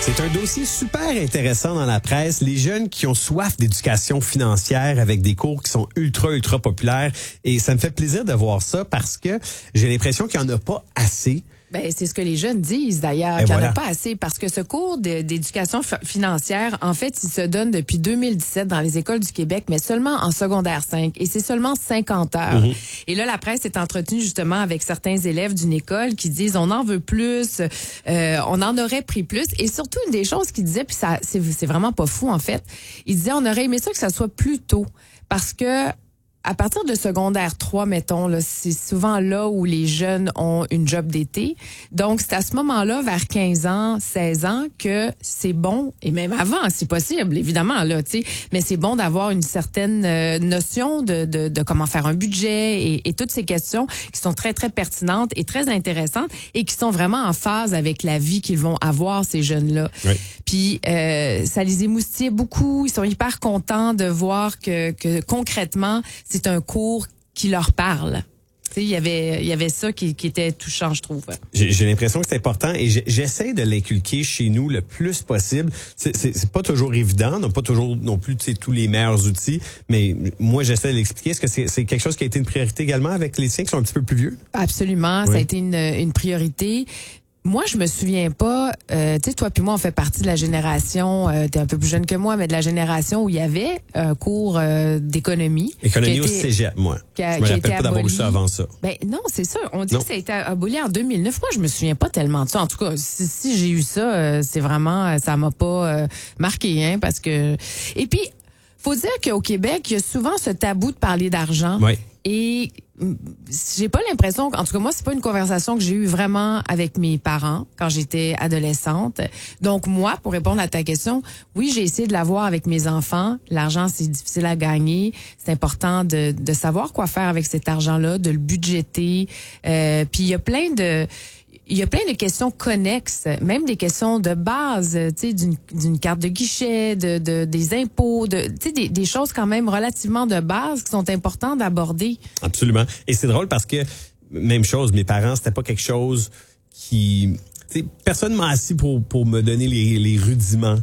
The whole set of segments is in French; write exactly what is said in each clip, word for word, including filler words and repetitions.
C'est un dossier super intéressant dans la presse. Les jeunes qui ont soif d'éducation financière avec des cours qui sont ultra, ultra populaires. Et ça me fait plaisir de voir ça parce que j'ai l'impression qu'il n'y en a pas assez. Ben, c'est ce que les jeunes disent d'ailleurs, Et qu'il n'y voilà. en a pas assez, parce que ce cours de- d'éducation f- financière, en fait, il se donne depuis deux mille dix-sept dans les écoles du Québec, mais seulement en secondaire cinq, et c'est seulement cinquante heures. Mm-hmm. Et là, la presse est entretenue justement avec certains élèves d'une école qui disent on en veut plus, euh, on en aurait pris plus, et surtout une des choses qu'ils disaient, puis ça, c'est c'est vraiment pas fou en fait, ils disaient on aurait aimé ça que ça soit plus tôt, parce que à partir de secondaire trois, mettons, là, c'est souvent là où les jeunes ont une job d'été. Donc, c'est à ce moment-là, vers quinze ans, seize ans, que c'est bon, et même avant, si possible, évidemment, là, tu sais, mais c'est bon d'avoir une certaine euh, notion de, de, de comment faire un budget et, et toutes ces questions qui sont très, très pertinentes et très intéressantes et qui sont vraiment en phase avec la vie qu'ils vont avoir, ces jeunes-là. Oui. Puis, euh, ça les émoustillait beaucoup. Ils sont hyper contents de voir que, que concrètement, c'est un cours qui leur parle. Tu sais, il y avait, il y avait ça qui, qui était touchant, je trouve. J'ai j'ai l'impression que c'est important et j'ai- j'essaie de l'inculquer chez nous le plus possible. C'est c'est- c'est pas toujours évident, on n'a pas toujours non plus tu sais, tous les meilleurs outils, mais moi j'essaie de l'expliquer. Est-ce que c'est c'est quelque chose qui a été une priorité également avec les siens qui sont un petit peu plus vieux? Absolument, Oui. ça a été une, une priorité. Moi, je me souviens pas, euh, tu sais, toi puis moi, on fait partie de la génération, euh, t'es un peu plus jeune que moi, mais de la génération où il y avait un cours euh, d'économie. Économie qui a au été- cégep, moi. qui a- Je me qui a rappelle été pas d'avoir eu aboli. ça avant ça. Ben non, c'est ça. On dit Non. que ça a été aboli en deux mille neuf. Moi, je me souviens pas tellement de ça. En tout cas, si, si j'ai eu ça, euh, c'est vraiment, euh, ça m'a pas euh, marqué, hein, parce que. Et puis, faut dire qu'au Québec, il y a souvent ce tabou de parler d'argent. Oui. Et mm, j'ai pas l'impression, en tout cas moi, c'est pas une conversation que j'ai eue vraiment avec mes parents quand j'étais adolescente. Donc moi, pour répondre à ta question, oui, j'ai essayé de l'avoir avec mes enfants. L'argent, c'est difficile à gagner. C'est important de, de savoir quoi faire avec cet argent-là, de le budgéter. Euh, puis il y a plein de Il y a plein de questions connexes, même des questions de base, tu sais, d'une, d'une carte de guichet, de, de des impôts, de, tu sais, des, des choses quand même relativement de base qui sont importantes d'aborder. Absolument. Et c'est drôle parce que, même chose, mes parents, c'était pas quelque chose qui... Tu sais, personne m'a assis pour, pour me donner les, les rudiments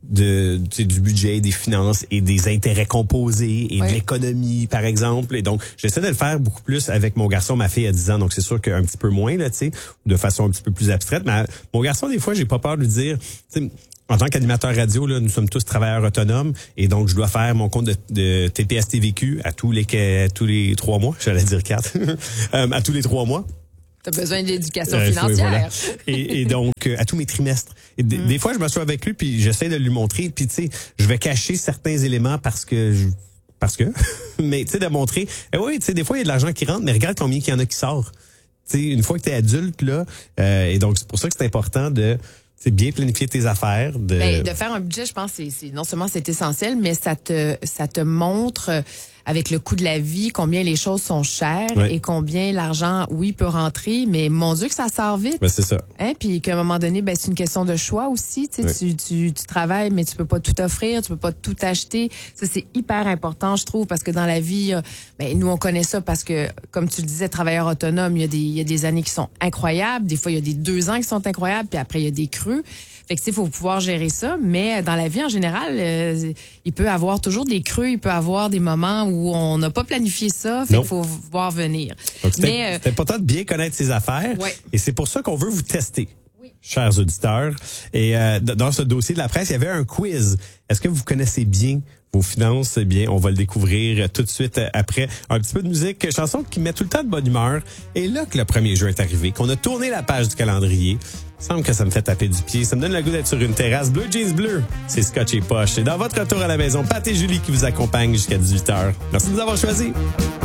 de tu sais, du budget, des finances et des intérêts composés et Ouais. de l'économie, par exemple. Et donc, j'essaie de le faire beaucoup plus avec mon garçon. Ma fille a dix ans, donc c'est sûr qu'un petit peu moins, là, tu sais, de façon un petit peu plus abstraite. Mais mon garçon, des fois, j'ai pas peur de lui dire... tu sais, en tant qu'animateur radio, là, nous sommes tous travailleurs autonomes et donc je dois faire mon compte de, de T P S T V Q à tous les à tous les trois mois. J'allais dire quatre. euh, à tous les trois mois. T'as besoin d'éducation Euh, financière. voilà. et, et donc, euh, à tous mes trimestres. Et d- Mm. Des fois, je m'assois avec lui puis j'essaie de lui montrer. Puis, tu sais, je vais cacher certains éléments parce que... Je, parce que... mais, tu sais, de montrer... Eh oui, tu sais, des fois, il y a de l'argent qui rentre, mais regarde combien il y en a qui sort. Tu sais, une fois que tu es adulte, là... Euh, et donc, c'est pour ça que c'est important de... C'est bien planifier tes affaires. De... Ben, de faire un budget, je pense, c'est, c'est non seulement c'est essentiel, mais ça te ça te montre euh, avec le coût de la vie combien les choses sont chères Ouais. et combien l'argent, oui, peut rentrer, mais mon Dieu que ça sort vite. Ben, c'est ça. Hein, puis qu'à un moment donné, ben c'est une question de choix aussi. Tu sais, Ouais. tu, tu, tu travailles, mais tu peux pas tout offrir, tu peux pas tout acheter. Ça, c'est hyper important, je trouve, parce que dans la vie, euh, ben, nous, on connaît ça parce que, comme tu le disais, travailleur autonome, il y a des, il y a des années qui sont incroyables. Des fois, il y a des deux ans qui sont incroyables, puis après, il y a des creux. Fait que, tu sais, faut pouvoir gérer ça. Mais dans la vie, en général, euh, il peut avoir toujours des creux, il peut avoir des moments où on n'a pas planifié ça. Fait Non. qu'il faut voir venir. Donc, c'est Mais, euh, c'est important de bien connaître ses affaires. Ouais. Et c'est pour ça qu'on veut vous tester, Oui. chers auditeurs. Et euh, d- dans ce dossier de la presse, il y avait un quiz. Est-ce que vous connaissez bien vos finances? Eh bien, on va le découvrir tout de suite après un petit peu de musique, chanson qui met tout le temps de bonne humeur. Et là que le premier jeu est arrivé, qu'on a tourné la page du calendrier, il semble que ça me fait taper du pied. Ça me donne le goût d'être sur une terrasse. Bleu Jeans Bleu, c'est Scotch et Poche. Et dans votre retour à la maison, Pat et Julie qui vous accompagnent jusqu'à dix-huit heures. Merci de nous avoir choisis.